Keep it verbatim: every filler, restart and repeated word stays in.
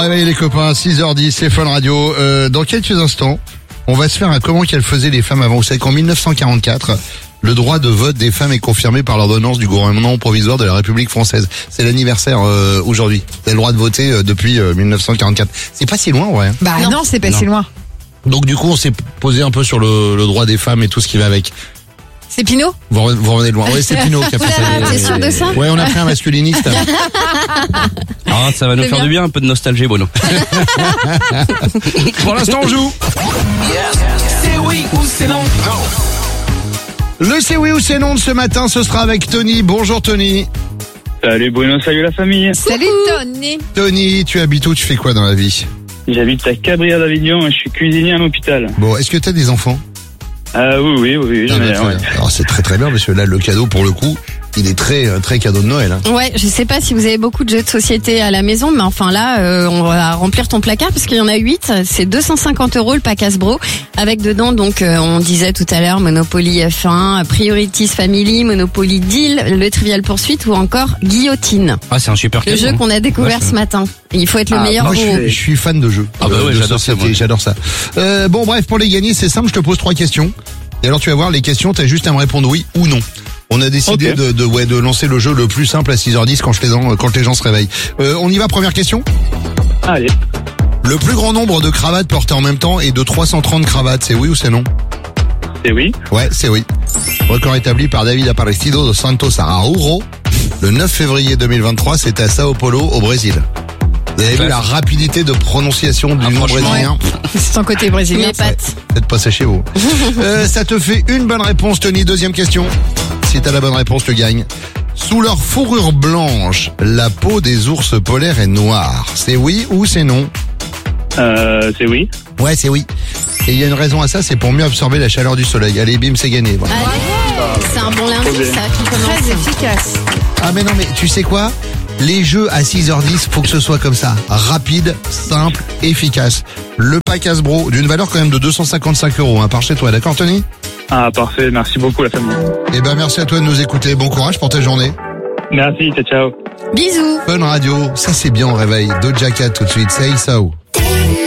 réveil les copains, six heures dix, c'est Fun Radio. Euh, dans quelques instants, on va se faire un comment qu'elles faisaient les femmes avant. Vous savez qu'en mille neuf cent quarante-quatre, le droit de vote des femmes est confirmé par l'ordonnance du gouvernement provisoire de la République française. C'est l'anniversaire euh, aujourd'hui. Vous avez le droit de voter euh, depuis euh, mille neuf cent quarante-quatre. C'est pas si loin, ouais. Bah non, non c'est pas non. si loin. Donc du coup, on s'est posé un peu sur le, le droit des femmes et tout ce qui va avec. C'est Pinot? Vous, re- vous revenez de loin. Oui, c'est Pinot qui a fait ça. T'es sûr de ça? Ouais, on a pris un masculiniste. Ah, ça va nous C'est faire bien. du bien, un peu de nostalgie, Bruno. Pour l'instant, on joue. C'est oui ou c'est non. Le c'est oui ou c'est non de ce matin, ce sera avec Tony. Bonjour Tony. Salut Bruno, salut la famille. Salut Tony. Tony, tu habites où? Tu fais quoi dans la vie? J'habite à Cabrières d'Avignon et je suis cuisinier à l'hôpital. Bon, est-ce que t'as des enfants? Ah oui, oui, oui, oui. Ah, j'en ai bah, un, ouais. très bien. Alors c'est très très bien parce que là le cadeau pour le coup, il est très très cadeau de Noël. Hein. Ouais, je sais pas si vous avez beaucoup de jeux de société à la maison, mais enfin là, euh, on va remplir ton placard parce qu'il y en a huit. C'est deux cent cinquante euros le pack Hasbro, avec dedans donc euh, on disait tout à l'heure Monopoly F un, Priorities Family, Monopoly Deal, le Trivial Poursuite ou encore Guillotine. Ah, c'est un super Le cadeau. jeu hein. qu'on a découvert Ouais, c'est- ce matin. Il faut être le Ah, meilleur Moi je gros. suis, je suis fan de jeux. Ah bah de- ouais, de j'adore ça, société, moi. j'adore ça. Euh, bon bref, pour les gagner, c'est simple, je te pose trois questions. Et alors tu vas voir les questions, t'as juste à me répondre oui ou non. On a décidé Ok. de, de ouais de lancer le jeu le plus simple à six heures dix quand je les en- quand les gens se réveillent. Euh, on y va, première question. Allez, Le plus grand nombre de cravates portées en même temps est de trois cent trente cravates, c'est oui ou c'est non? c'est oui. Ouais, c'est oui. Record établi par David Aparecido de Santos Araújo. Le neuf février deux mille vingt-trois, c'était à Sao Paulo, au Brésil. Vous avez vu Classe. la rapidité de prononciation du Ah, nom franchement, brésilien? C'est son côté brésilien. Mes pattes. Faites pas ça chez vous. euh, ça te fait une bonne réponse, Tony. Deuxième question. Si t'as la bonne réponse, tu gagnes. Sous leur fourrure blanche, la peau des ours polaires est noire. C'est oui ou c'est non? Euh, c'est oui. Ouais, c'est oui. Et il y a une raison à ça, c'est pour mieux absorber la chaleur du soleil. Allez, bim, c'est gagné. Voilà. Allez, c'est un bon lundi Trop bien. ça qui Très commence. efficace. Ah mais non, mais tu sais quoi? Les jeux à six heures dix, faut que ce soit comme ça. Rapide, simple, efficace. Le pack Hasbro, d'une valeur quand même de deux cent cinquante-cinq euros, hein, par chez toi, d'accord Tony? Ah parfait, merci beaucoup la famille. Eh ben merci à toi de nous écouter. Bon courage pour ta journée. Merci, ciao ciao. Bisous. Fun Radio, ça c'est bien au réveil. Doja Cat tout de suite, say so.